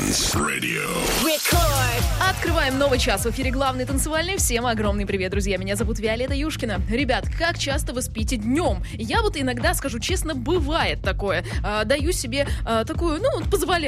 Dance Radio. Record. Открываем новый час. В эфире главный танцевальный. Всем огромный привет, друзья. Меня зовут Виолетта Юшкина. Ребят, как часто вы спите днем? Я вот иногда, скажу честно, бывает такое. Даю себе такую, позволяю